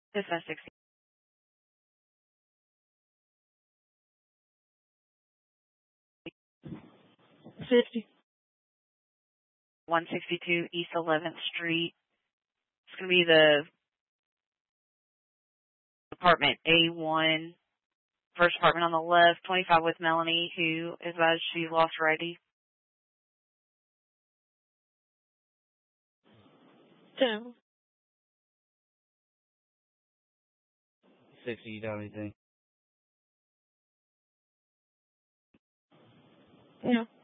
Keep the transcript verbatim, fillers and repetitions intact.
This is sixty. Fifty. one sixty-two East eleventh Street. It's going to be the apartment A one, first apartment on the left, twenty-five with Melanie, who advised she lost her I D. Ten. sixty, you got anything? No.